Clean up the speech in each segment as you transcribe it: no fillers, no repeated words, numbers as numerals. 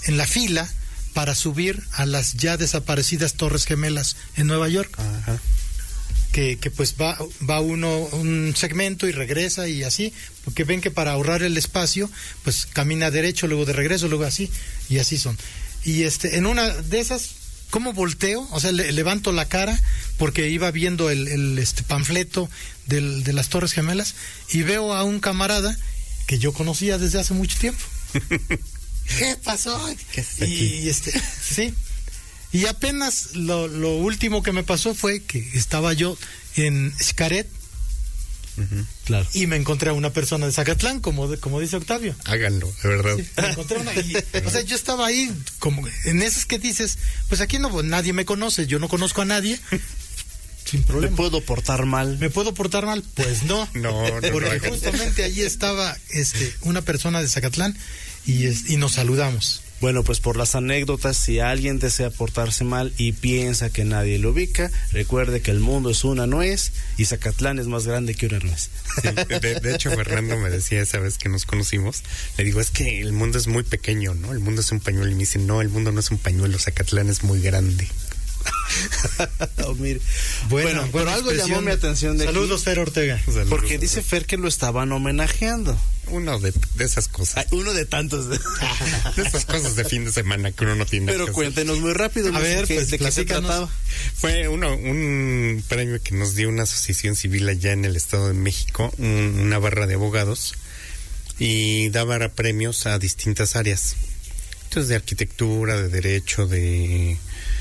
en la fila para subir a las ya desaparecidas Torres Gemelas en Nueva York. Ajá. Que pues va uno un segmento y regresa y así, porque ven que para ahorrar el espacio, pues camina derecho, luego de regreso, luego así, y así son. Y en una de esas, ¿cómo volteo? O sea, levanto la cara porque iba viendo el panfleto de las Torres Gemelas y veo a un camarada que yo conocía desde hace mucho tiempo. ¿Qué pasó? Y sí. Y apenas lo último que me pasó fue que estaba yo en Xcaret, claro, y me encontré a una persona de Zacatlán, como dice Octavio. Háganlo, de verdad. Sí, me encontré o sea, yo estaba ahí, como en esas que dices, pues aquí no, nadie me conoce, yo no conozco a nadie, sin problema. ¿Me puedo portar mal? ¿Me puedo portar mal? Pues no. No, porque justamente allí estaba una persona de Zacatlán y nos saludamos. Bueno, pues por las anécdotas, si alguien desea portarse mal y piensa que nadie lo ubica, recuerde que el mundo es una nuez y Zacatlán es más grande que una nuez. Sí, de hecho, Fernando me decía esa vez que nos conocimos, le digo, es que el mundo es muy pequeño, ¿no? El mundo es un pañuelo. Y me dice, no, el mundo no es un pañuelo, Zacatlán es muy grande. Oh, mire. Bueno, pero algo llamó mi atención de Saludos, aquí, Fer Ortega. Saludos, porque dice Fer que lo estaban homenajeando. Uno de esas cosas. Ay, uno de tantos. De esas cosas de fin de semana que uno no tiene. Pero cuéntenos muy rápido. A ver, pues, ¿de qué se trataba? Fue un premio que nos dio una asociación civil allá en el Estado de México, una barra de abogados, y daba premios a distintas áreas. Entonces, de arquitectura, de derecho, de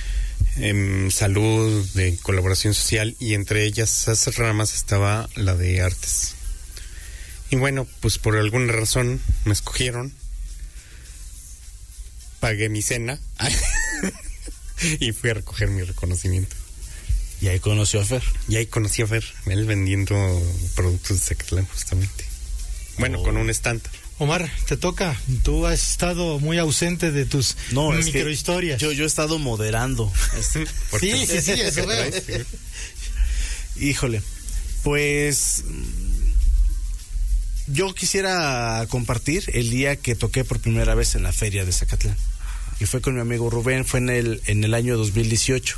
salud, de colaboración social, y entre ellas, esas ramas, estaba la de artes. Y bueno, pues por alguna razón me escogieron, pagué mi cena y fui a recoger mi reconocimiento. Y ahí conoció a Fer. Y ahí conocí a Fer, él vendiendo productos de Zacatlán justamente. Bueno, con un stand. Omar, te toca. Tú has estado muy ausente de tus microhistorias. Yo he estado moderando. Sí, eso veo. Híjole, pues yo quisiera compartir el día que toqué por primera vez en la feria de Zacatlán. Y fue con mi amigo Rubén, fue en el año 2018.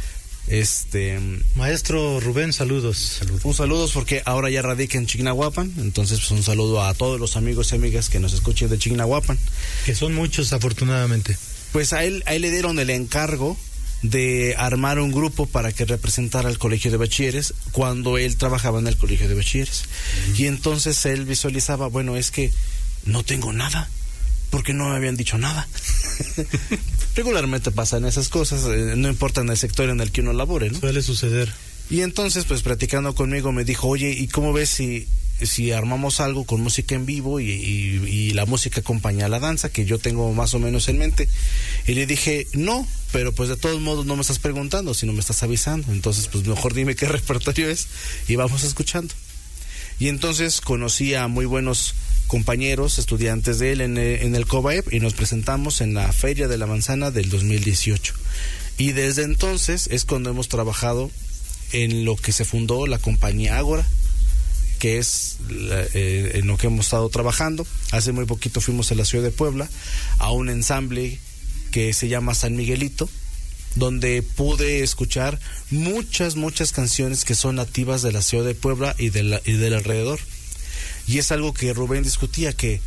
Maestro Rubén, saludos. Un saludo porque ahora ya radica en Chignahuapan, entonces pues un saludo a todos los amigos y amigas que nos escuchen de Chignahuapan. Que son muchos, afortunadamente. Pues a él le dieron el encargo de armar un grupo para que representara al Colegio de Bachilleres cuando él trabajaba en el Colegio de Bachilleres. Y entonces él visualizaba, bueno, es que no tengo nada, porque no me habían dicho nada. Regularmente pasan esas cosas, no importa en el sector en el que uno labore, ¿no? Suele suceder. Y entonces, pues platicando conmigo, me dijo, oye, ¿y cómo ves si armamos algo con música en vivo y la música acompaña a la danza, que yo tengo más o menos en mente? Y le dije, no, pero pues de todos modos no me estás preguntando, sino me estás avisando. Entonces, pues mejor dime qué repertorio es y vamos escuchando. Y entonces conocí a muy buenos compañeros, estudiantes de él en el COBAEP, y nos presentamos en la Feria de la Manzana del 2018. Y desde entonces es cuando hemos trabajado en lo que se fundó la compañía Ágora, que es en lo que hemos estado trabajando. Hace muy poquito fuimos a la ciudad de Puebla a un ensamble que se llama San Miguelito, donde pude escuchar muchas canciones que son nativas de la ciudad de Puebla y del alrededor. Y es algo que Rubén discutía, que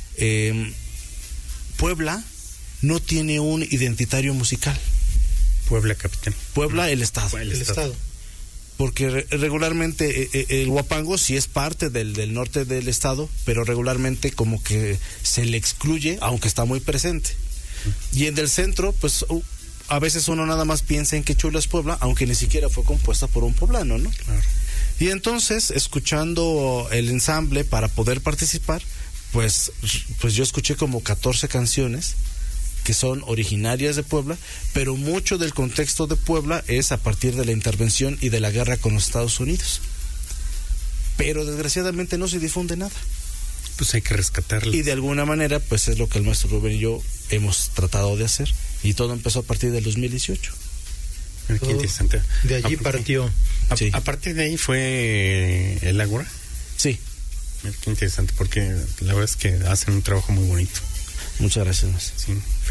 Puebla no tiene un identitario musical. Puebla capital. Puebla el estado. El estado. Porque regularmente el huapango sí es parte del norte del estado, pero regularmente como que se le excluye, aunque está muy presente. Y en el centro, pues a veces uno nada más piensa en que Chula es Puebla, aunque ni siquiera fue compuesta por un poblano, ¿no? Claro. Y entonces, escuchando el ensamble para poder participar, pues yo escuché como 14 canciones que son originarias de Puebla, pero mucho del contexto de Puebla es a partir de la intervención y de la guerra con los Estados Unidos. Pero desgraciadamente no se difunde nada. Pues hay que rescatarlo. Y de alguna manera, pues es lo que el maestro Rubén y yo hemos tratado de hacer. Y todo empezó a partir del 2018. Qué interesante. De allí partió. Sí. A partir de ahí fue el Ágora. Sí. Qué interesante, porque la verdad es que hacen un trabajo muy bonito. Muchas gracias. Sí.